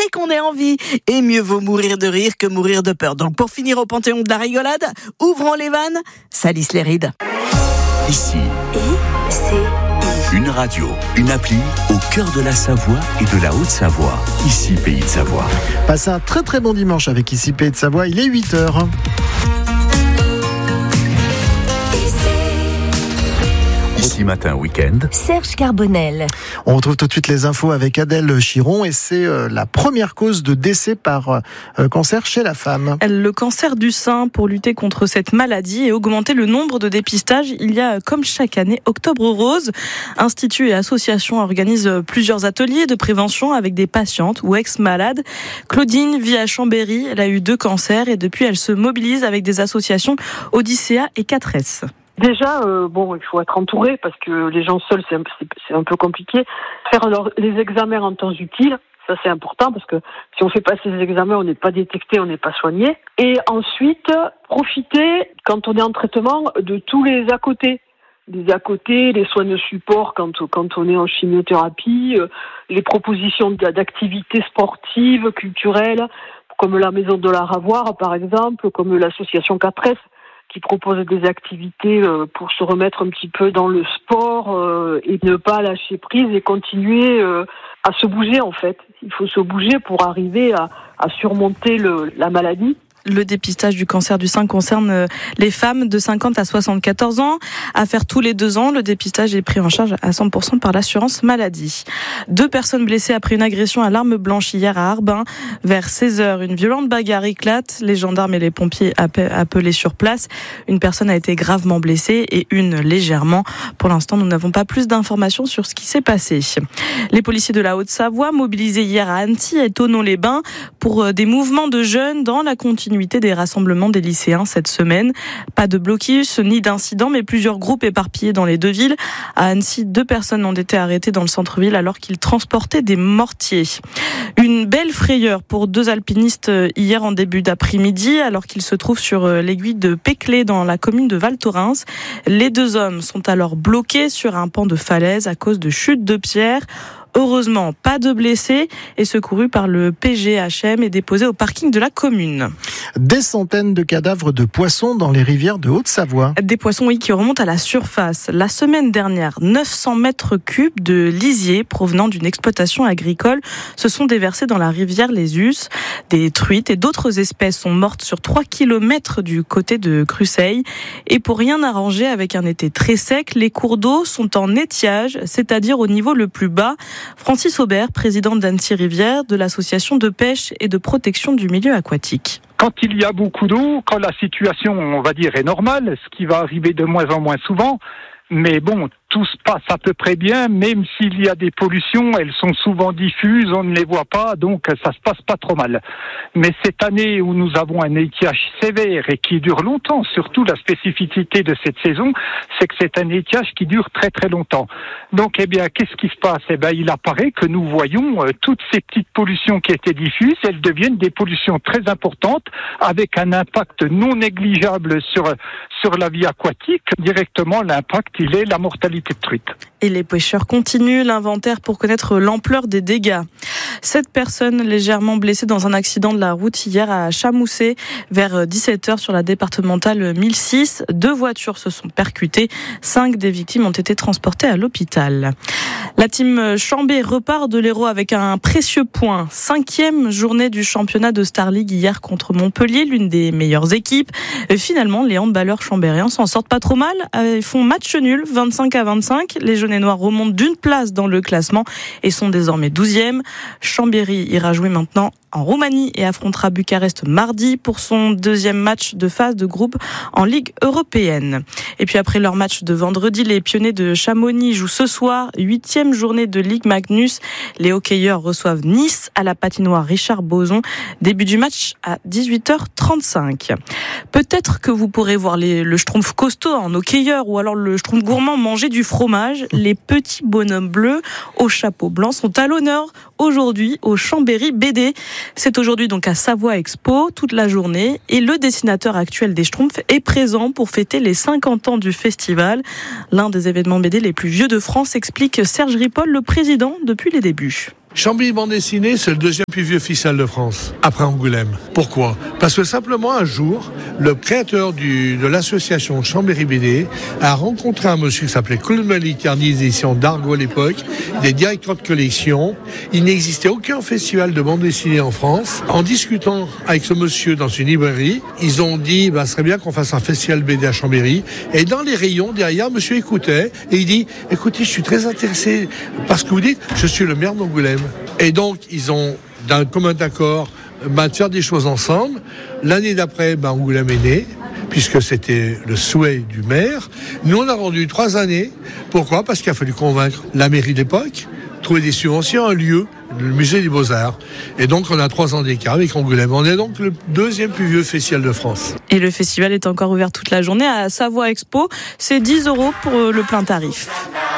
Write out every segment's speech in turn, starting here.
dès qu'on est en vie. Et mieux vaut mourir de rire que mourir de peur. Donc pour finir au panthéon de la rigolade, ouvrons les vannes, salissent les rides. Ici, une radio, une appli au cœur de la Savoie et de la Haute-Savoie. Ici, Pays de Savoie. Passez un très très bon dimanche avec Ici, Pays de Savoie. Il est 8h. Ici Matin Week-end. Serge Carbonel. On retrouve tout de suite les infos avec Adèle Chiron et c'est la première cause de décès par cancer chez la femme. Le cancer du sein, pour lutter contre cette maladie et augmenter le nombre de dépistages, il y a comme chaque année Octobre Rose. Instituts et associations organisent plusieurs ateliers de prévention avec des patientes ou ex-malades. Claudine vit à Chambéry, elle a eu 2 cancers et depuis elle se mobilise avec des associations Odyssea et 4S. Déjà, il faut être entouré parce que les gens seuls, c'est un peu compliqué. Faire les examens en temps utile, ça c'est important parce que si on fait pas ces examens, on n'est pas détecté, on n'est pas soigné. Et ensuite, profiter, quand on est en traitement, de tous les à côté. Les à côté, les soins de support quand on est en chimiothérapie, les propositions d'activités sportives, culturelles, comme la Maison de l'Art à voir par exemple, comme l'association 4S, qui propose des activités pour se remettre un petit peu dans le sport et ne pas lâcher prise et continuer à se bouger en fait. Il faut se bouger pour arriver à surmonter la maladie. Le dépistage du cancer du sein concerne les femmes de 50 à 74 ans. À faire tous les 2 ans, le dépistage est pris en charge à 100% par l'assurance maladie. 2 personnes blessées après une agression à l'arme blanche hier à Arbin. Vers 16h, une violente bagarre éclate. Les gendarmes et les pompiers appelés sur place. Une personne a été gravement blessée et une légèrement. Pour l'instant, nous n'avons pas plus d'informations sur ce qui s'est passé. Les policiers de la Haute-Savoie, mobilisés hier à Annecy et Thonon-les-Bains pour des mouvements de jeunes dans la continuité des rassemblements des lycéens cette semaine. Pas de blocus ni d'incidents, mais plusieurs groupes éparpillés dans les 2 villes. À Annecy, 2 personnes ont été arrêtées dans le centre-ville alors qu'ils transportaient des mortiers. Une belle frayeur pour 2 alpinistes hier en début d'après-midi alors qu'ils se trouvent sur l'aiguille de Péclé dans la commune de Val Thorens. Les 2 hommes sont alors bloqués sur un pan de falaise à cause de chutes de pierres. Heureusement, pas de blessés et secourus par le PGHM et déposés au parking de la commune. Des centaines de cadavres de poissons dans les rivières de Haute-Savoie. Des poissons, qui remontent à la surface. La semaine dernière, 900 mètres cubes de lisier provenant d'une exploitation agricole se sont déversés dans la rivière Les Us. Des truites et d'autres espèces sont mortes sur 3 kilomètres du côté de Cruseilles. Et pour rien arranger avec un été très sec, les cours d'eau sont en étiage, c'est-à-dire au niveau le plus bas. Francis Aubert, président d'Annecy-Rivière, de l'association de pêche et de protection du milieu aquatique. Quand il y a beaucoup d'eau, quand la situation, on va dire, est normale, ce qui va arriver de moins en moins souvent, mais bon, tout se passe à peu près bien, même s'il y a des pollutions, elles sont souvent diffuses, on ne les voit pas, donc ça se passe pas trop mal. Mais cette année où nous avons un étiage sévère et qui dure longtemps, surtout la spécificité de cette saison, c'est que c'est un étiage qui dure très très longtemps. Donc, qu'est-ce qui se passe? Il apparaît que nous voyons toutes ces petites pollutions qui étaient diffuses, elles deviennent des pollutions très importantes, avec un impact non négligeable sur la vie aquatique. Directement, l'impact, il est la mortalité de truites. Et les pêcheurs continuent l'inventaire pour connaître l'ampleur des dégâts. 7 personnes légèrement blessées dans un accident de la route hier à Chamoussé vers 17h sur la départementale 1006. 2 voitures se sont percutées. 5 des victimes ont été transportées à l'hôpital. La team Chambé repart de l'Hérault avec un précieux point. 5e journée du championnat de Star League hier contre Montpellier, l'une des meilleures équipes. Et finalement, les handballeurs chambériens s'en sortent pas trop mal. Ils font match nul, 25-25. Les jaunes et noirs remontent d'une place dans le classement et sont désormais 12e. Chambéry ira jouer maintenant en Roumanie et affrontera Bucarest mardi pour son 2e match de phase de groupe en Ligue européenne. Et puis après leur match de vendredi, les pionniers de Chamonix jouent ce soir, 8e journée de Ligue Magnus. Les hockeyeurs reçoivent Nice à la patinoire Richard Boson. Début du match à 18h35. Peut-être que vous pourrez voir le schtroumpf costaud en hockeyeur ou alors le schtroumpf gourmand manger du fromage. Les petits bonhommes bleus au chapeau blanc sont à l'honneur aujourd'hui au Chambéry BD. C'est aujourd'hui donc à Savoie Expo toute la journée et le dessinateur actuel des Schtroumpfs est présent pour fêter les 50 ans du festival. L'un des événements BD les plus vieux de France, explique Serge Ripoll, le président depuis les débuts. Chambéry bande dessinée, c'est le deuxième plus vieux festival de France, après Angoulême. Pourquoi ? Parce que simplement un jour, le créateur de l'association Chambéry BD a rencontré un monsieur qui s'appelait Claude Malicardi, des éditions d'Argo à l'époque, des directeurs de collection. Il n'existait aucun festival de bande dessinée en France. En discutant avec ce monsieur dans une librairie, ils ont dit, ce serait bien qu'on fasse un festival BD à Chambéry. Et dans les rayons, derrière, monsieur écoutait, et il dit, écoutez, je suis très intéressé par ce que vous dites, je suis le maire d'Angoulême. Et donc, ils ont, d'un commun accord, de faire des choses ensemble. L'année d'après, Angoulême est né, puisque c'était le souhait du maire. Nous, on a rendu 3 années. Pourquoi ? Parce qu'il a fallu convaincre la mairie de l'époque, trouver des subventions, un lieu, le musée des Beaux-Arts. Et donc, on a 3 ans d'écart avec Angoulême. On est donc le deuxième plus vieux festival de France. Et le festival est encore ouvert toute la journée à Savoie Expo. C'est 10 € pour le plein tarif.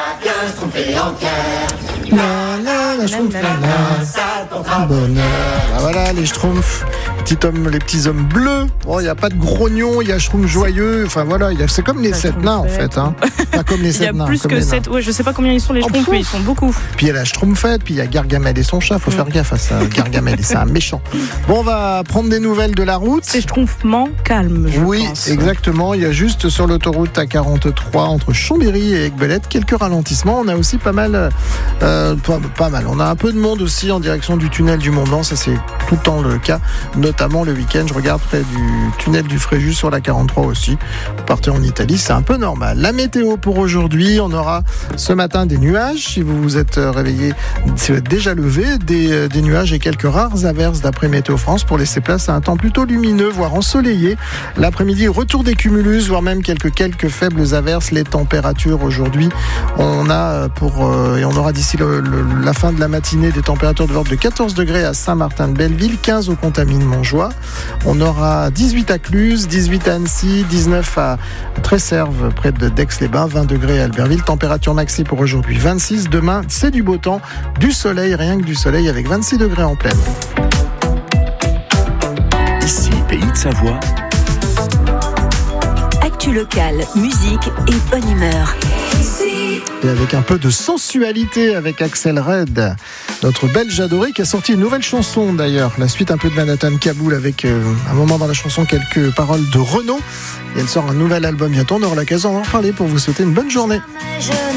Bonheur. Voilà les Schtroumpfs, les petits hommes bleus. Bon, il n'y a pas de grognons, il y a Schtroumpf joyeux. Enfin voilà, c'est comme les 7 nains en fait. Pas comme les 7 nains. Il y a plus que 7. Ouais, je sais pas combien ils sont les Schtroumpfs, mais ils sont beaucoup. Puis il y a la Schtroumpfette, puis il y a Gargamel et son chat. Faut faire gaffe à ça. Gargamel, c'est un méchant. Bon, on va prendre des nouvelles de la route. C'est Schtroumpfement calme. Je pense. Exactement. Il y a juste sur l'autoroute A43 entre Chambéry et Aiguebelette quelques ralentissements. On a aussi pas mal. On a un peu de monde aussi en direction du tunnel du Mont-Blanc. Ça, c'est tout le temps le cas, notamment le week-end. Je regarde près du tunnel du Fréjus sur la 43 aussi. Vous partez en Italie, c'est un peu normal. La météo pour aujourd'hui, on aura ce matin des nuages. Si vous vous êtes réveillé, si vous êtes déjà levé, des nuages et quelques rares averses d'après Météo France pour laisser place à un temps plutôt lumineux, voire ensoleillé. L'après-midi, retour des cumulus, voire même quelques faibles averses. Les températures aujourd'hui, on aura d'ici la fin de la matinée des températures de l'ordre de 14 degrés à Saint-Martin-de-Belleville, 15 au Contamine-Montjoie. On aura 18 à Cluse, 18 à Annecy, 19 à Tresserve près de Daix-les-Bains, 20 degrés à Albertville. Température maxi pour aujourd'hui 26. Demain, c'est du beau temps, du soleil, rien que du soleil avec 26 degrés en pleine. Ici, Pays de Savoie. Actu locale, musique et bonne humeur. Et avec un peu de sensualité avec Axel Red, notre Belge adoré qui a sorti une nouvelle chanson d'ailleurs. La suite un peu de Manhattan Kaboul avec un moment dans la chanson quelques paroles de Renaud. Et elle sort un nouvel album bientôt. On aura l'occasion d'en reparler pour vous souhaiter une bonne journée.